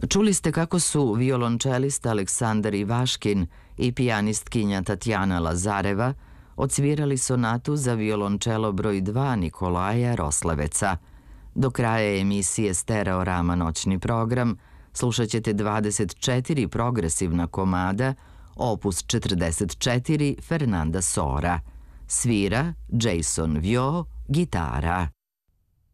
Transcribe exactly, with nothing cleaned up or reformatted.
Čuli ste kako su violončelista Aleksandar Ivaškin i pijanistkinja Tatjana Lazareva odsvirali sonatu za violončelo broj dva Nikolaja Rosleveca. Do kraja emisije Stereorama noćni program slušat ćete dvadeset četiri progresivna komada, opus četrdeset četiri Fernanda Sora. Svira Jason Vjo, gitara.